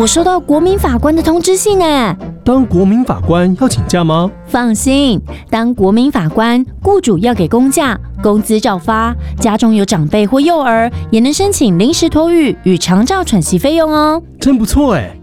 我收到国民法官的通知信呢。 当国民法官要请假吗？ 放心，当国民法官，雇主要给公假，工资照发，家中有长辈或幼儿，也能申请临时托育与长照喘息费用哦。 真不错哎。